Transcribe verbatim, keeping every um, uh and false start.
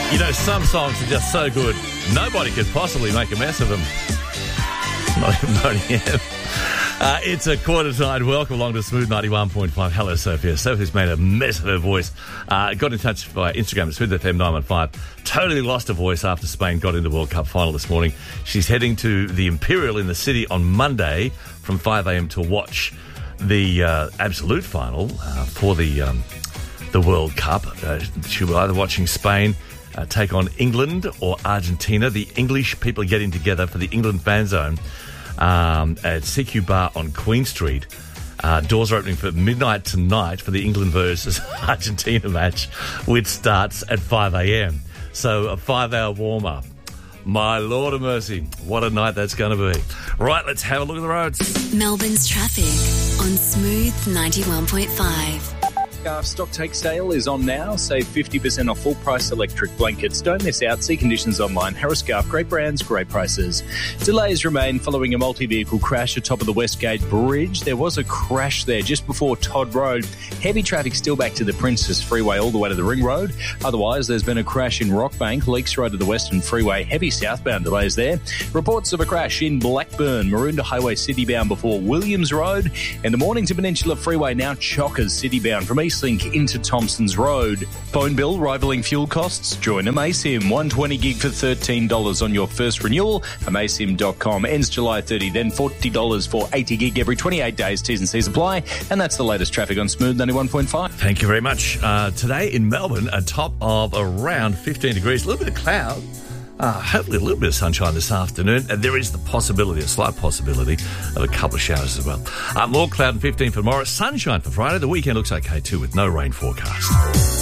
You know, some songs are just so good, nobody could possibly make a mess of them. Not even Boney M. Uh, it's a quarter to nine. Welcome along to Smooth ninety-one point five. Hello, Sophia. Sophie's made a mess of her voice. Uh, got in touch via Instagram at Smooth F M nine one five. Totally lost her voice after Spain got into the World Cup final this morning. She's heading to the Imperial in the city on Monday from five a.m. to watch the uh, absolute final uh, for the um, the World Cup. Uh, she'll be either watching Spain uh, take on England or Argentina. The English people are getting together for the England fan zone um, at C Q Bar on Queen Street. Uh, doors are opening for midnight tonight for the England versus Argentina match, which starts at five a.m. So a five-hour warm-up. My Lord of mercy, what a night that's going to be. Right, let's have a look at the roads. Melbourne's traffic on Smooth ninety-one point five. Our stock take sale is on now. Save fifty percent off full price electric blankets. Don't miss out. See conditions online. Harris Scarf, great brands, great prices. Delays remain following a multi-vehicle crash atop of the Westgate Bridge. There was a crash there just before Todd Road. Heavy traffic still back to the Princess Freeway all the way to the Ring Road. Otherwise, there's been a crash in Rockbank, Leaks Road to the Western Freeway. Heavy southbound delays there. Reports of a crash in Blackburn, Maroondah Highway City bound before Williams Road. In the Mornington Peninsula Freeway now Chockers City bound from East Link into Thompson's Road. Phone bill rivaling fuel costs? Join Amaysim. one hundred twenty gig for thirteen dollars on your first renewal. Amaysim dot com. Ends July thirtieth, then forty dollars for eighty gig every twenty-eight days. T's and C's apply. And that's the latest traffic on Smooth ninety-one point five. Thank you very much. Uh, today in Melbourne, a top of around fifteen degrees. A little bit of cloud. Uh, hopefully a little bit of sunshine this afternoon. And there is the possibility, a slight possibility, of a couple of showers as well. Uh, more cloud and fifteen for tomorrow. Sunshine for Friday. The weekend looks okay too with no rain forecast.